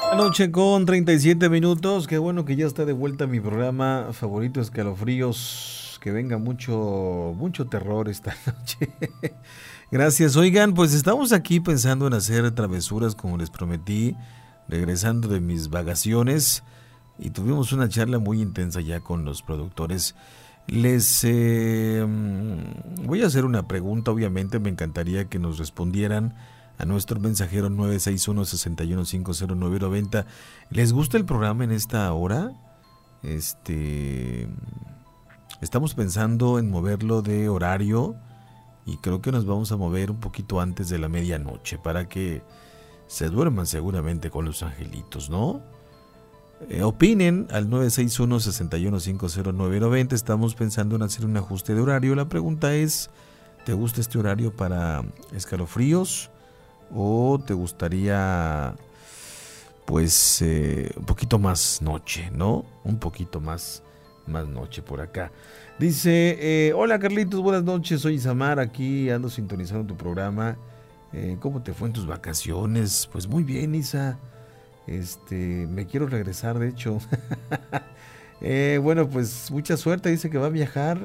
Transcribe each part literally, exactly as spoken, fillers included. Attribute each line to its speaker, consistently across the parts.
Speaker 1: Noche con treinta y siete minutos. Qué bueno que ya está de vuelta mi programa favorito, Escalofríos. Que venga mucho, mucho terror esta noche. Gracias. Oigan, pues estamos aquí pensando en hacer travesuras como les prometí, regresando de mis vacaciones. Y tuvimos una charla muy intensa ya con los productores. Les eh, voy a hacer una pregunta, obviamente me encantaría que nos respondieran a nuestro mensajero nueve seis uno, seis uno cinco cero nueve nueve cero. ¿Les gusta el programa en esta hora? Este, estamos pensando en moverlo de horario y creo que nos vamos a mover un poquito antes de la medianoche para que se duerman seguramente con los angelitos, ¿no? Eh, opinen al nueve seis uno, seis uno cinco cero nueve nueve cero. Estamos pensando en hacer un ajuste de horario. La pregunta es, ¿te gusta este horario para Escalofríos? ¿O te gustaría, pues, eh, un poquito más noche, ¿no? Un poquito más, más noche por acá. Dice, eh, hola Carlitos, buenas noches, soy Isamar, aquí ando sintonizando tu programa. Eh, ¿Cómo te fue en tus vacaciones? Pues muy bien, Isa. Este, me quiero regresar, de hecho. eh, bueno, pues mucha suerte, dice que va a viajar.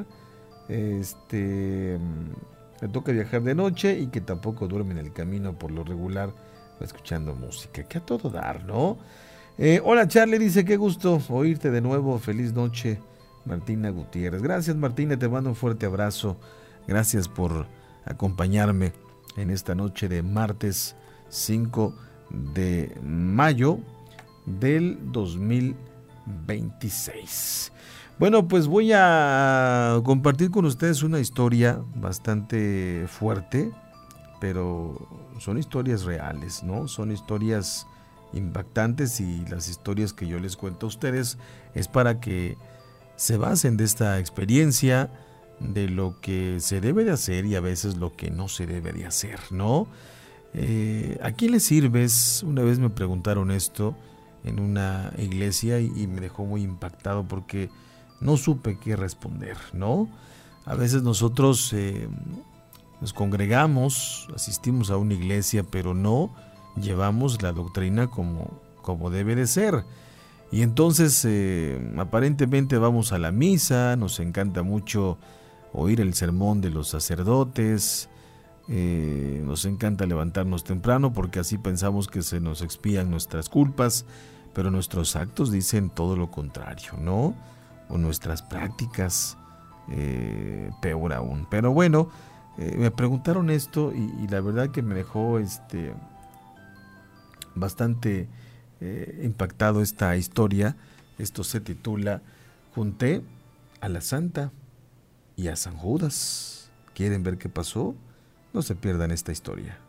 Speaker 1: Este... Le toca viajar de noche y que tampoco duerme en el camino por lo regular, va escuchando música, que a todo dar, ¿no? Eh, hola Charlie, dice, qué gusto oírte de nuevo, feliz noche, Martina Gutiérrez. Gracias Martina, te mando un fuerte abrazo, gracias por acompañarme en esta noche de martes cinco de mayo del dos mil veintiséis. Bueno, pues voy a compartir con ustedes una historia bastante fuerte, pero son historias reales, ¿no? Son historias impactantes y las historias que yo les cuento a ustedes es para que se basen de esta experiencia, de lo que se debe de hacer y a veces lo que no se debe de hacer, ¿no? Eh, ¿A quién le sirves? Una vez me preguntaron esto en una iglesia y, y me dejó muy impactado porque no supe qué responder, ¿no? A veces nosotros eh, nos congregamos, asistimos a una iglesia, pero no llevamos la doctrina como, como debe de ser. Y entonces eh, aparentemente vamos a la misa, nos encanta mucho oír el sermón de los sacerdotes, eh, nos encanta levantarnos temprano porque así pensamos que se nos expían nuestras culpas, pero nuestros actos dicen todo lo contrario, ¿no? O nuestras prácticas, eh, peor aún. Pero bueno, eh, me preguntaron esto y, y la verdad que me dejó este bastante eh, impactado esta historia. Esto se titula Junté a la Santa y a San Judas. ¿Quieren ver qué pasó? No se pierdan esta historia.